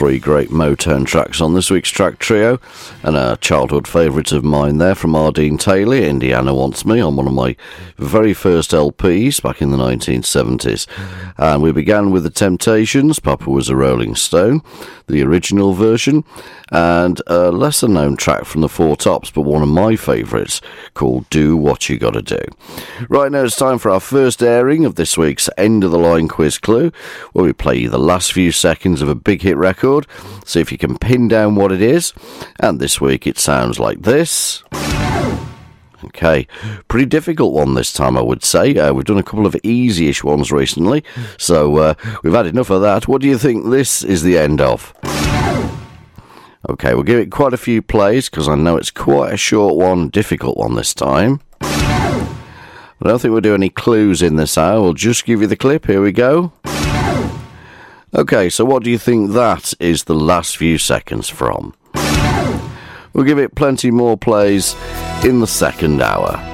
three great Motown tracks on this week's track trio, and a childhood favourite of mine there from Ardeen Taylor, Indiana Wants Me, on one of my very first LPs back in the 1970s. And we began with The Temptations, Papa Was a Rolling Stone, the original version, and a lesser known track from the Four Tops, but one of my favourites, called Do What You Gotta Do. Right now it's time for our first airing of this week's End of the Line Quiz Clue, where we play you the last few seconds of a big hit record, see if you can pin down what it is, and this week it sounds like this. Okay, pretty difficult one this time, I would say. We've done a couple of easy-ish ones recently, so we've had enough of that. What do you think this is the end of? Okay, we'll give it quite a few plays, because I know it's quite a short one, difficult one this time. I don't think we'll do any clues in this hour. We'll just give you the clip. Here we go. Okay, so what do you think that is the last few seconds from? We'll give it plenty more plays in the second hour.